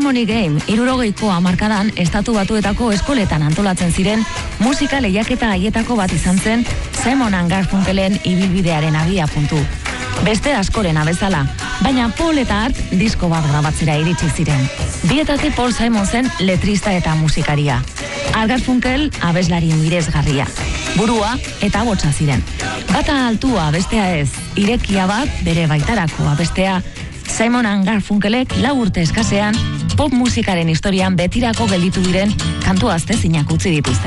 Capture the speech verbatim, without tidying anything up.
Harmony Game hirurogeiko hamarkadan estatu batuetako eskoletan antolatzen ziren musika lehiaketa haietako bat izan zen Simon and Garfunkelen ibilbidearen abia puntu. Beste askorena bezala, baina Paul eta Art disko bat grabatzera iritsi ziren. Bietatik Paul Simon zen letrista eta musikaria. Art Garfunkel abeslari miresgarria. Burua eta botsa ziren. Bata altua, bestea ez, irekia bat bere baitarako abestea. Simon and Garfunkelek lau urte eskasean pop musikaren historian betirako gelditu diren kantu astezinak utzi dituzte.